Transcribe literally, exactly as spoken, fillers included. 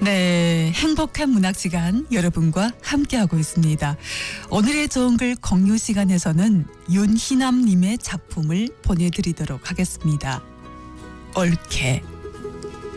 네, 행복한 문학 시간 여러분과 함께하고 있습니다. 오늘의 좋은 글 공유 시간에서는 윤희남님의 작품을 보내드리도록 하겠습니다. 옳게.